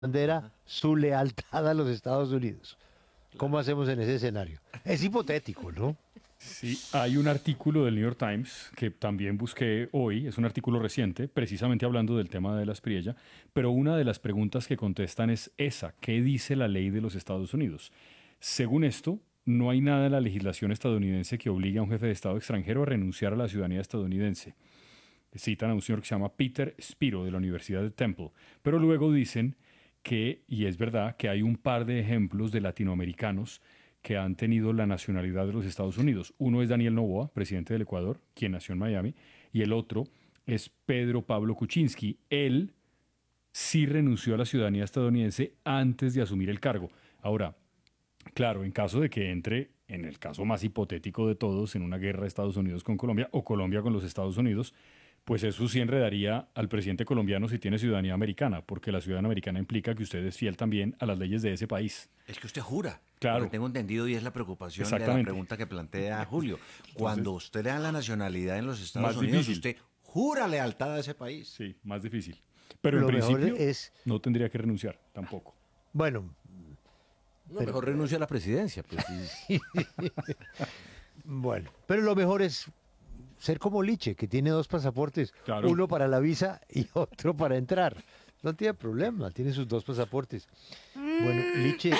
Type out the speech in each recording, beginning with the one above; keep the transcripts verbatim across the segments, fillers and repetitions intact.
bandera su lealtad a los Estados Unidos. ¿Cómo hacemos en ese escenario? Es hipotético, ¿no? Sí, hay un artículo del New York Times que también busqué hoy, es un artículo reciente, precisamente hablando del tema de la Espriella, pero una de las preguntas que contestan es esa: ¿qué dice la ley de los Estados Unidos? Según esto, no hay nada en la legislación estadounidense que obligue a un jefe de Estado extranjero a renunciar a la ciudadanía estadounidense. Citan a un señor que se llama Peter Spiro de la Universidad de Temple, pero luego dicen que, y es verdad, que hay un par de ejemplos de latinoamericanos que han tenido la nacionalidad de los Estados Unidos. Uno es Daniel Noboa, presidente del Ecuador, quien nació en Miami, y el otro es Pedro Pablo Kuczynski. Él sí renunció a la ciudadanía estadounidense antes de asumir el cargo. Ahora, claro, en caso de que entre, en el caso más hipotético de todos, en una guerra de Estados Unidos con Colombia o Colombia con los Estados Unidos, pues eso sí enredaría al presidente colombiano si tiene ciudadanía americana, porque la ciudadanía americana implica que usted es fiel también a las leyes de ese país. Es que usted jura. Claro. Lo que tengo entendido y es la preocupación de la Exactamente. pregunta que plantea Julio. Cuando usted le da la nacionalidad en los Estados Más Unidos, difícil. usted jura lealtad a ese país. Sí, más difícil. Pero en Lo mejor principio es, no tendría que renunciar tampoco. bueno, No, mejor renuncia a la presidencia. Pues, sí. bueno, pero lo mejor es ser como Liche, que tiene dos pasaportes, Claro. uno para la visa y otro para entrar. No tiene problema, tiene sus dos pasaportes. Bueno, Liche,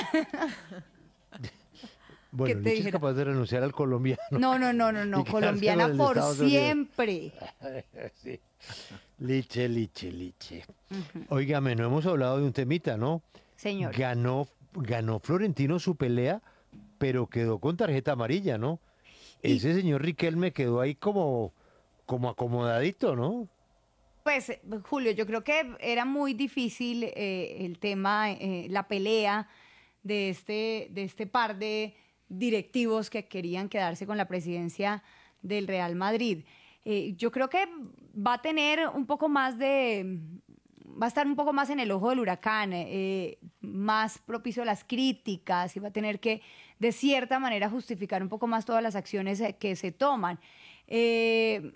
bueno, te Liche es dijera? capaz de renunciar al colombiano. No, no, no, no, Y no. quedarse Colombiana con el por Estados Unidos. siempre. Sí. Liche, Liche, Liche. Óigame, no hemos hablado de un temita, ¿no? Señor. Ganó, ganó Florentino su pelea, pero quedó con tarjeta amarilla, ¿no? Y- Ese señor Riquelme quedó ahí como, como acomodadito, ¿no? Pues, eh, Julio, yo creo que era muy difícil eh, el tema, eh, la pelea de este, de este par de directivos que querían quedarse con la presidencia del Real Madrid. Eh, yo creo que va a tener un poco más de, va a estar un poco más en el ojo del huracán, eh, más propicio a las críticas y va a tener que, de cierta manera, justificar un poco más todas las acciones eh, que se toman. Eh,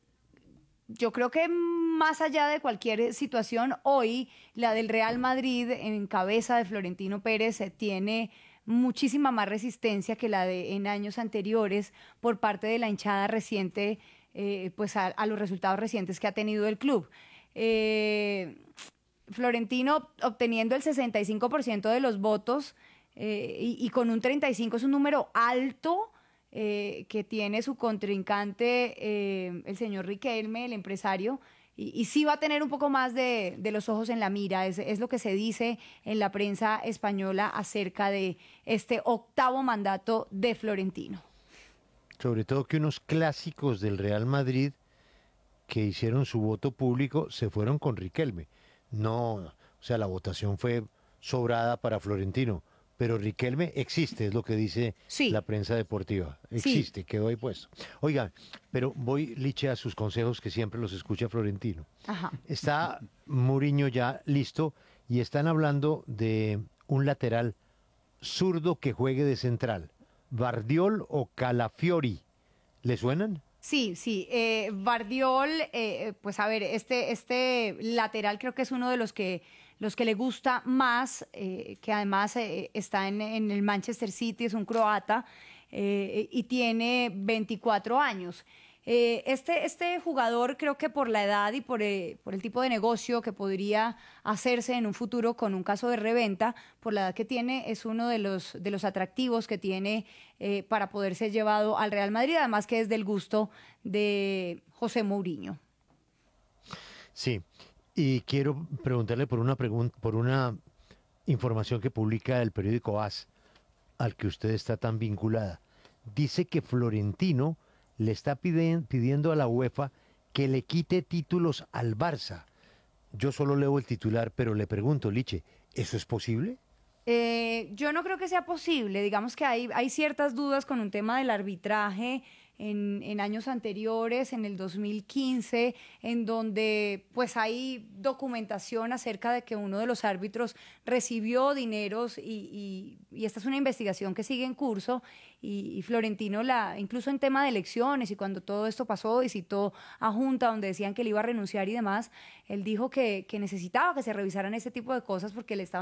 Yo creo que más allá de cualquier situación, hoy la del Real Madrid en cabeza de Florentino Pérez eh, tiene muchísima más resistencia que la de en años anteriores por parte de la hinchada reciente, eh, pues a, a los resultados recientes que ha tenido el club. Eh, Florentino obteniendo el sesenta y cinco por ciento de los votos eh, y, y con un treinta y cinco es un número alto eh, que tiene su contrincante, eh, el señor Riquelme, el empresario, y, y sí va a tener un poco más de, de los ojos en la mira, es, es lo que se dice en la prensa española acerca de este octavo mandato de Florentino. Sobre todo que unos clásicos del Real Madrid que hicieron su voto público se fueron con Riquelme. No, o sea, la votación fue sobrada para Florentino, pero Riquelme existe, es lo que dice Sí. la prensa deportiva. Existe, quedó ahí puesto. Oiga, pero voy, Liche, a sus consejos que siempre los escucha Florentino. Ajá. Está Mourinho ya listo y están hablando de un lateral zurdo que juegue de central. ¿Bardiol o Calafiori? ¿Le suenan? Sí, sí. Eh, Bardiol, eh, pues a ver, este, este lateral creo que es uno de los que, los que le gusta más, eh, que además eh, está en, en el Manchester City, es un croata eh, y tiene veinticuatro años. Eh, este, este jugador creo que por la edad y por, eh, por el tipo de negocio que podría hacerse en un futuro con un caso de reventa, por la edad que tiene, es uno de los, de los atractivos que tiene eh, para poder ser llevado al Real Madrid, además que es del gusto de José Mourinho. Sí. Y quiero preguntarle por una pregunta, por una información que publica el periódico AS, al que usted está tan vinculada. Dice que Florentino le está piden- pidiendo a la UEFA que le quite títulos al Barça. Yo solo leo el titular, pero le pregunto, Liche, ¿eso es posible? Eh, yo no creo que sea posible. Digamos que hay, hay ciertas dudas con un tema del arbitraje en, en años anteriores, en el dos mil quince, en donde pues hay documentación acerca de que uno de los árbitros recibió dineros y, y, y esta es una investigación que sigue en curso y, y Florentino, la, incluso en tema de elecciones y cuando todo esto pasó y citó a Junta donde decían que él iba a renunciar y demás, él dijo que, que necesitaba que se revisaran ese tipo de cosas porque le estaban